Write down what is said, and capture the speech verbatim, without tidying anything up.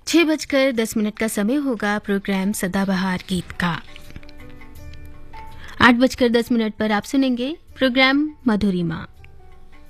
छह बजकर दस मिनट का समय होगा प्रोग्राम सदाबहार गीत का। आठ बजकर दस मिनट पर आप सुनेंगे प्रोग्राम मधुरिमा।